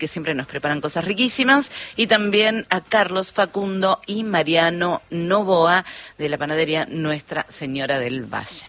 que siempre nos preparan cosas riquísimas, y también a Carlos Facundo y Mariano Novoa de la panadería Nuestra Señora del Valle.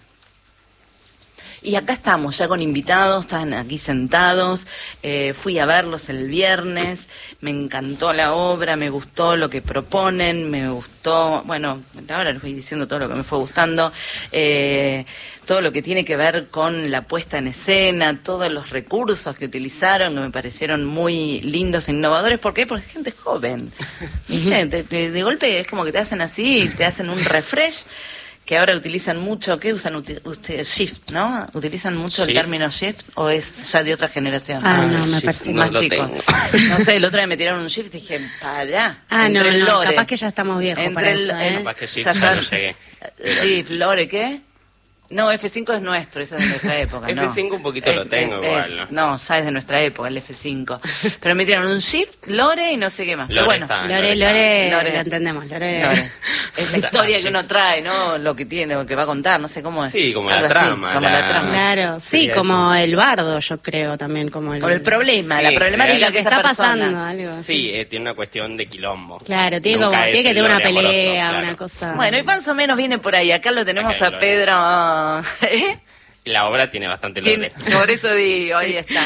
Y acá estamos, ya con invitados, están aquí sentados, fui a verlos el viernes, me encantó la obra, me gustó lo que proponen, me gustó, bueno, ahora les voy diciendo todo lo que me fue gustando, todo lo que tiene que ver con la puesta en escena, todos los recursos que utilizaron, que me parecieron muy lindos e innovadores. ¿Por qué? Porque es gente joven, ¿viste? De golpe es como que te hacen así, te hacen un refresh, que ahora utilizan mucho. ¿Qué usan ustedes? Shift, ¿no? ¿Utilizan mucho el término shift o es ya de otra generación? No, me parece más chicos. No sé, el otro día me tiraron un shift y dije, pará. No, capaz que ya estamos viejos para eso, capaz que shift ya no llegué. Shift, lore, ¿qué? No, F5 es nuestro, esa es de nuestra época, ¿no? F5 un poquito lo tengo igual, ¿no? No, ya es de nuestra época, el F5. Pero me tiraron un shift, lore y no sé qué más. Lore, pero bueno, Lore, lo entendemos, Lore. Es la historia que uno trae, ¿no? Lo que tiene, lo que va a contar, no sé cómo es. Sí, como la trama. Como la trama. Claro, sí, como el bardo, yo creo también. Como el problema, sí, la problemática lo que está pasando. Algo, sí, tiene una cuestión de quilombo. Claro, tiene que tener una pelea, amoroso, una cosa. Bueno, y más o menos viene por ahí. Acá lo tenemos a Pedro. La obra tiene bastante lore. Por eso digo, ahí está.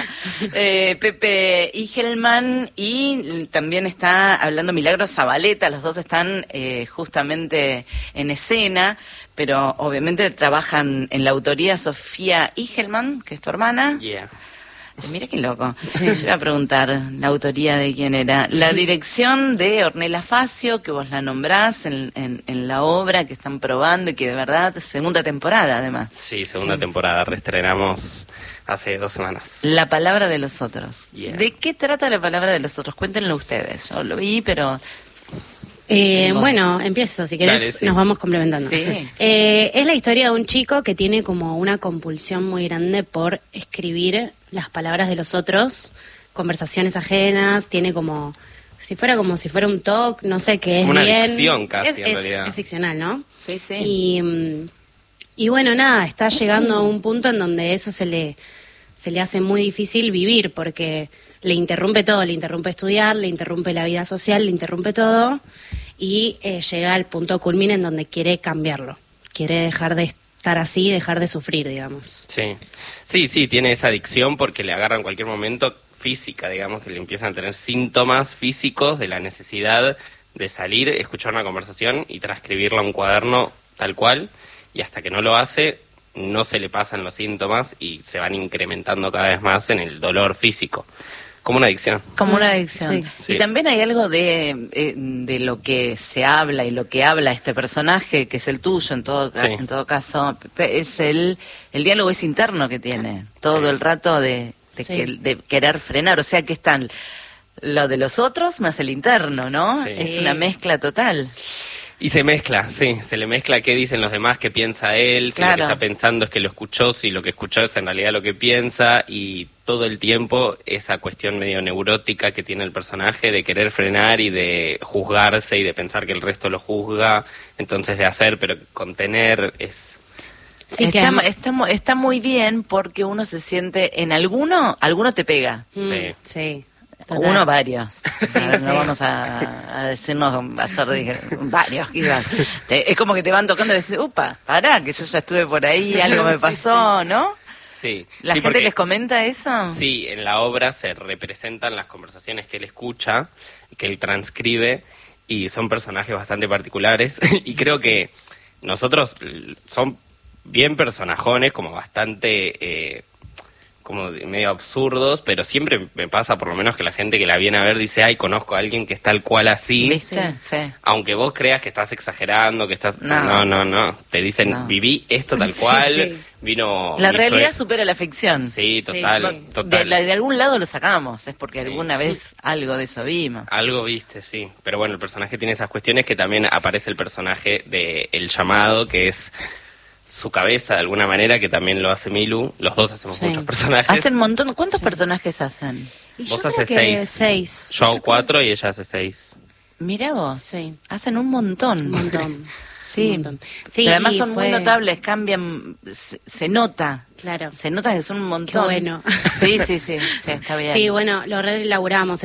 Pepe Igelman, y también está hablando Milagros Zabaleta, los dos están justamente en escena, pero obviamente trabajan en la autoría Sofía Igelman, que es tu hermana. Yeah. Mira qué loco. Sí. Yo iba a preguntar la autoría de quién era. La dirección de Ornella Facio, que vos la nombrás en la obra que están probando y que de verdad, segunda temporada además. Sí, segunda temporada, reestrenamos hace 2 semanas. La palabra de los otros. Yeah. ¿De qué trata la palabra de los otros? Cuéntenlo ustedes. Yo lo vi, pero... Bueno, empiezo, si querés. Dale, sí. Nos vamos complementando. Sí. Es la historia de un chico que tiene como una compulsión muy grande por escribir las palabras de los otros, conversaciones ajenas, tiene como si fuera un talk, no sé, que es una bien... adicción casi, en realidad. Es ficcional, ¿no? Sí, sí. Y bueno, nada, está llegando a un punto en donde eso se le hace muy difícil vivir, porque... le interrumpe todo, le interrumpe estudiar, le interrumpe la vida social, le interrumpe todo, y llega al punto culmine en donde quiere cambiarlo, quiere dejar de estar así, dejar de sufrir, digamos. Sí, tiene esa adicción porque le agarra en cualquier momento física, digamos, que le empiezan a tener síntomas físicos de la necesidad de salir, escuchar una conversación y transcribirla a un cuaderno tal cual, y hasta que no lo hace, no se le pasan los síntomas y se van incrementando cada vez más en el dolor físico. Como una adicción. Como una adicción. Sí. Y también hay algo de lo que se habla y lo que habla este personaje, que es el tuyo en todo caso, es el diálogo es interno que tiene, todo el rato de querer frenar, o sea que están lo de los otros más el interno, ¿no? Sí. Es una mezcla total. Y se mezcla, se le mezcla qué dicen los demás, qué piensa él, si lo que está pensando es que lo escuchó, si lo que escuchó es en realidad lo que piensa, y todo el tiempo esa cuestión medio neurótica que tiene el personaje de querer frenar y de juzgarse y de pensar que el resto lo juzga, entonces de hacer pero contener es... Sí, está muy bien porque uno se siente, en alguno te pega. Sí. Total. Uno, varios. No vamos a decirnos, a hacer varios. Es como que te van tocando y dices, upa, pará, que yo ya estuve por ahí, algo me pasó, ¿no? Sí. ¿La gente les comenta eso? Sí, en la obra se representan las conversaciones que él escucha, que él transcribe, y son personajes bastante particulares. Y creo que nosotros son bien personajones, como bastante... como medio absurdos, pero siempre me pasa por lo menos que la gente que la viene a ver dice, ay, conozco a alguien que es tal cual así. ¿Viste? Sí. Aunque vos creas que estás exagerando, que estás... No. Te dicen, viví esto tal cual, vino... La realidad supera la ficción. Sí, total. De algún lado lo sacamos, es porque alguna vez algo de eso vimos. Algo viste, sí. Pero bueno, el personaje tiene esas cuestiones, que también aparece el personaje de El Llamado, que es... su cabeza de alguna manera, que también lo hace Milu. Los dos hacemos muchos personajes. Hacen un montón. ¿Cuántos personajes hacen? Vos haces 6. Yo hago 4 y ella hace 6. Mirá vos. Sí. Hacen un montón. Sí, montón. Sí, pero además y son muy notables, cambian, se nota. Claro. Se nota que son un Qué montón. bueno. Sí, está bien. Sí, bueno, lo relaboramos.